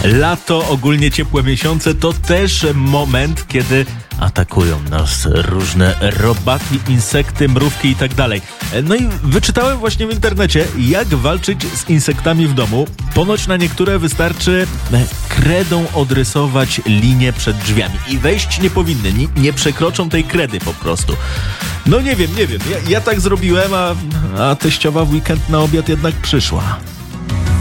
Lato, ogólnie ciepłe miesiące to też moment, kiedy atakują nas różne robaki, insekty, mrówki i tak dalej. No i wyczytałem właśnie w internecie, jak walczyć z insektami w domu. Ponoć na niektóre wystarczy kredą odrysować linię przed drzwiami i wejść nie powinny, nie przekroczą tej kredy po prostu. No nie wiem, ja tak zrobiłem, a teściowa w weekend na obiad jednak przyszła.